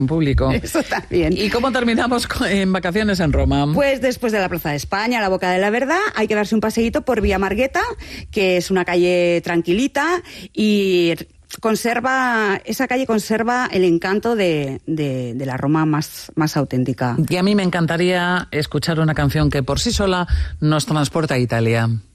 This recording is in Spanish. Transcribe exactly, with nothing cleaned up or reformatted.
público. Eso también. ¿Y cómo terminamos en vacaciones en Roma? Pues después de la Plaza de España, la Boca de la Verdad, hay que darse un paseíto por Vía Margheta, que es una calle tranquilita y conserva, esa calle conserva el encanto de, de, de la Roma más, más auténtica. Y a mí me encantaría escuchar una canción que por sí sola nos transporta a Italia.